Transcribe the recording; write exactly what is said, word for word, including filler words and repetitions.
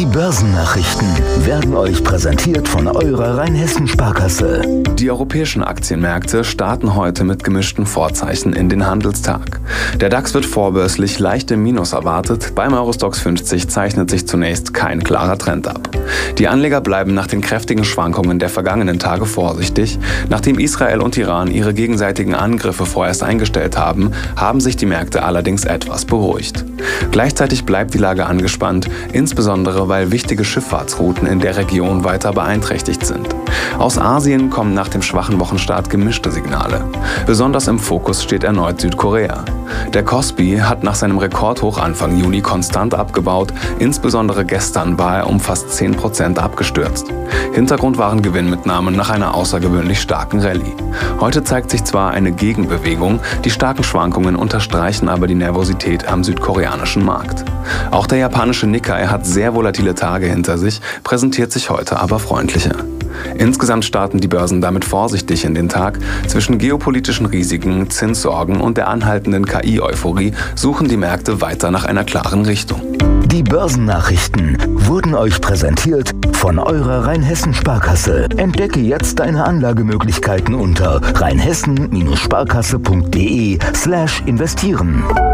Die Börsennachrichten werden euch präsentiert von eurer Rheinhessen-Sparkasse. Die europäischen Aktienmärkte starten heute mit gemischten Vorzeichen in den Handelstag. Der DAX wird vorbörslich leicht im Minus erwartet, beim Eurostoxx fünfzig zeichnet sich zunächst kein klarer Trend ab. Die Anleger bleiben nach den kräftigen Schwankungen der vergangenen Tage vorsichtig. Nachdem Israel und Iran ihre gegenseitigen Angriffe vorerst eingestellt haben, haben sich die Märkte allerdings etwas beruhigt. Gleichzeitig bleibt die Lage angespannt, insbesondere weil wichtige Schifffahrtsrouten in der Region weiter beeinträchtigt sind. Aus Asien kommen nach dem schwachen Wochenstart gemischte Signale. Besonders im Fokus steht erneut Südkorea. Der Kospi hat nach seinem Rekordhoch Anfang Juni konstant abgebaut, insbesondere gestern war er um fast zehn Prozent abgestürzt. Hintergrund waren Gewinnmitnahmen nach einer außergewöhnlich starken Rallye. Heute zeigt sich zwar eine Gegenbewegung, die starken Schwankungen unterstreichen aber die Nervosität am südkoreanischen Markt. Auch der japanische Nikkei hat sehr volatile Tage hinter sich, präsentiert sich heute aber freundlicher. Insgesamt starten die Börsen damit vorsichtig in den Tag. Zwischen geopolitischen Risiken, Zinssorgen und der anhaltenden K I-Euphorie suchen die Märkte weiter nach einer klaren Richtung. Die Börsennachrichten wurden euch präsentiert von eurer Rheinhessen-Sparkasse. Entdecke jetzt deine Anlagemöglichkeiten unter rheinhessen Sparkasse punkt de slash investieren.